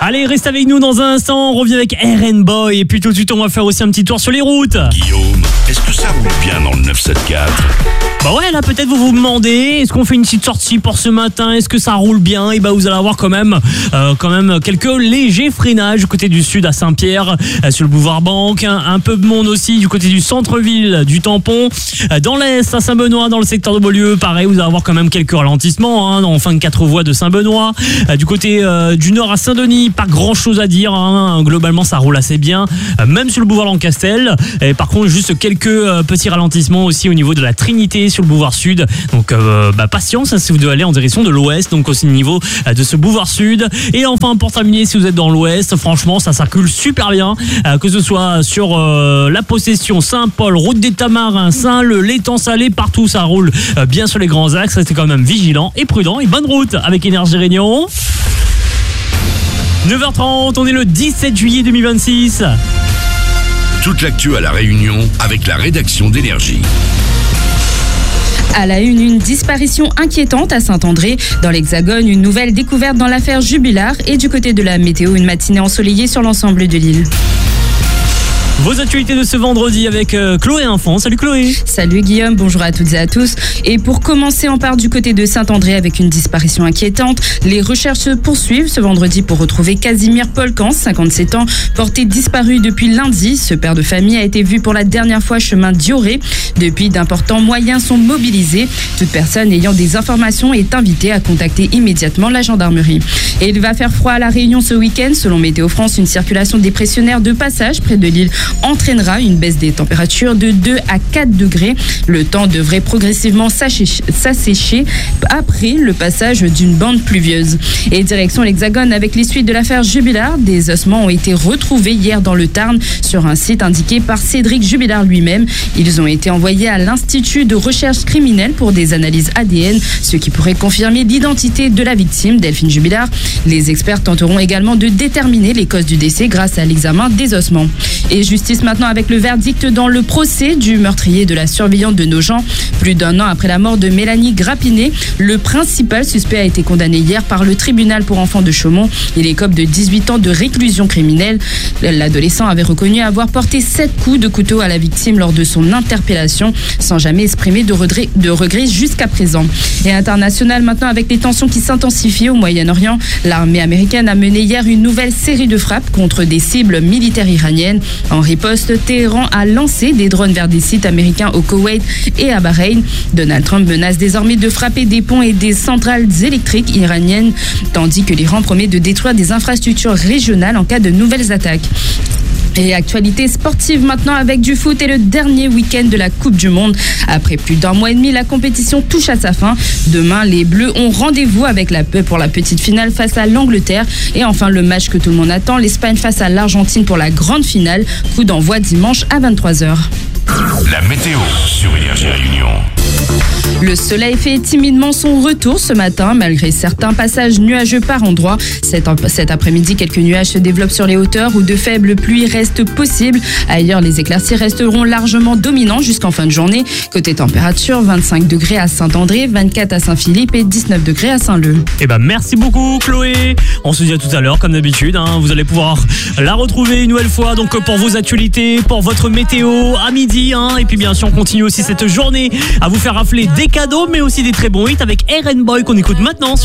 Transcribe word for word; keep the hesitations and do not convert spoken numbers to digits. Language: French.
Allez, reste avec nous dans un instant, on revient avec Eren Boy et puis tout de suite on va faire aussi un petit tour sur les routes. Guillaume, est-ce que ça roule bien dans le neuf cent soixante-quatorze ? Bah ouais, là peut-être vous vous demandez, est-ce qu'on fait une petite sortie pour ce matin, est-ce que ça roule bien? Et bah vous allez avoir quand même, euh, quand même quelques légers freinages du côté du sud à Saint-Pierre, euh, sur le boulevard Banque, un, un peu de monde aussi du côté du centre-ville, du Tampon, euh, dans l'est à Saint-Benoît, dans le secteur de Beaulieu, pareil, vous allez avoir quand même quelques ralentissements, hein, en fin de quatre voies de Saint-Benoît, euh, du côté euh, du nord à Saint-Denis, pas grand chose à dire, hein, globalement ça roule assez bien, euh, même sur le boulevard Lancastel, et par contre juste quelques euh, petits ralentissements aussi au niveau de la Trinité sur le boulevard sud, donc euh, bah, patience hein, si vous devez aller en direction de l'ouest, donc aussi au niveau euh, de ce boulevard sud. Et enfin pour terminer, si vous êtes dans l'ouest, franchement ça circule super bien, euh, que ce soit sur euh, la Possession, Saint-Paul, route des Tamarins, Saint-Leu, l'étang Salé, partout ça roule euh, bien sur les grands axes. Restez quand même vigilant et prudent et bonne route avec Énergie Réunion. neuf heures trente, on est le dix-sept juillet deux mille vingt-six. Toute l'actu à La Réunion avec la rédaction d'Énergie. À la une, une disparition inquiétante à Saint-André. Dans l'Hexagone, une nouvelle découverte dans l'affaire Jubilard. Et du côté de la météo, une matinée ensoleillée sur l'ensemble de l'île. Vos actualités de ce vendredi avec euh, Chloé Infant. Salut Chloé. Salut Guillaume, bonjour à toutes et à tous. Et pour commencer, on part du côté de Saint-André avec une disparition inquiétante. Les recherches se poursuivent ce vendredi pour retrouver Casimir Polkans, cinquante-sept ans, porté disparu depuis lundi. Ce père de famille a été vu pour la dernière fois chemin Dioré. Depuis, d'importants moyens sont mobilisés. Toute personne ayant des informations est invitée à contacter immédiatement la gendarmerie. Et il va faire froid à La Réunion ce week-end. Selon Météo France, une circulation dépressionnaire de passage près de l'île entraînera une baisse des températures de deux à quatre degrés. Le temps devrait progressivement s'assécher après le passage d'une bande pluvieuse. Et direction l'Hexagone avec les suites de l'affaire Jubilard. Des ossements ont été retrouvés hier dans le Tarn sur un site indiqué par Cédric Jubilard lui-même. Ils ont été envoyés à l'Institut de recherche criminelle pour des analyses A D N, ce qui pourrait confirmer l'identité de la victime, Delphine Jubilard. Les experts tenteront également de déterminer les causes du décès grâce à l'examen des ossements. Et justice maintenant avec le verdict dans le procès du meurtrier de la surveillante de Nogent. Plus d'un an après la mort de Mélanie Grappinet, le principal suspect a été condamné hier par le tribunal pour enfants de Chaumont. Il écope de dix-huit ans de réclusion criminelle. L'adolescent avait reconnu avoir porté sept coups de couteau à la victime lors de son interpellation, sans jamais exprimer de regret, de regret jusqu'à présent. Et international maintenant avec les tensions qui s'intensifient au Moyen-Orient. L'armée américaine a mené hier une nouvelle série de frappes contre des cibles militaires iraniennes. En riposte, Téhéran a lancé des drones vers des sites américains au Koweït et à Bahreïn. Donald Trump menace désormais de frapper des ponts et des centrales électriques iraniennes, tandis que l'Iran promet de détruire des infrastructures régionales en cas de nouvelles attaques. Et actualité sportive maintenant avec du foot et le dernier week-end de la Coupe du Monde. Après plus d'un mois et demi, la compétition touche à sa fin. Demain, les Bleus ont rendez-vous avec la pour la petite finale face à l'Angleterre. Et enfin, le match que tout le monde attend, l'Espagne face à l'Argentine pour la grande finale. Coup d'envoi dimanche à vingt-trois heures. La météo sur Énergie Réunion. Le soleil fait timidement son retour ce matin, malgré certains passages nuageux par endroits. Cet, cet après-midi, quelques nuages se développent sur les hauteurs où de faibles pluies restent possibles. Ailleurs, les éclaircies resteront largement dominants jusqu'en fin de journée. Côté température, vingt-cinq degrés à Saint-André, vingt-quatre à Saint-Philippe et dix-neuf degrés à Saint-Leu. Eh ben merci beaucoup Chloé. On se dit à tout à l'heure comme d'habitude. Hein. Vous allez pouvoir la retrouver une nouvelle fois donc pour vos actualités, pour votre météo à midi. Hein. Et puis bien sûr, on continue aussi cette journée à vous faire rafler des cadeaux, mais aussi des très bons hits avec Eren Boy qu'on écoute maintenant.